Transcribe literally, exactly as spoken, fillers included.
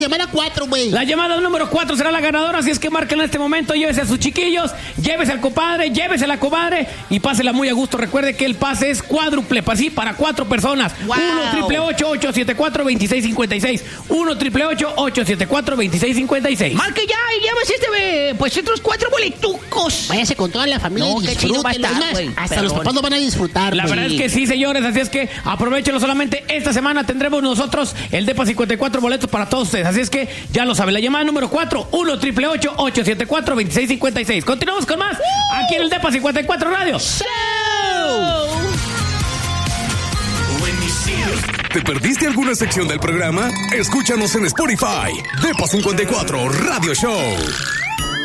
Llamada cuatro, güey. La llamada número cuatro será la ganadora, así es que marquen en este momento, llévese a sus chiquillos, llévese al compadre, llévese a la comadre y pásela muy a gusto. Recuerde que el pase es cuádruple, así para cuatro personas. Wow. uno, triple ocho, ocho siete cuatro, dos seis cinco seis. uno, triple ocho, ocho siete cuatro, dos seis cinco seis. Marque ya y llévese este, pues estos cuatro boletucos. Váyase con toda la familia No, y qué chido va a disfrútenlo. estar, Es más, güey. hasta Perdón. los papás lo van a disfrutar, La güey. verdad es que sí, señores, así es que aprovechenlo. Solamente esta semana tendremos nosotros el Depa cincuenta y cuatro boletos para todos ustedes, así es que ya lo saben. La llamada número cuatro, uno, triple ocho, ocho siete cuatro, dos seis cinco seis. Continuamos con más aquí en el Depa cincuenta y cuatro Radio. ¿Te perdiste alguna sección del programa? Escúchanos en Spotify. Depa cincuenta y cuatro Radio Show.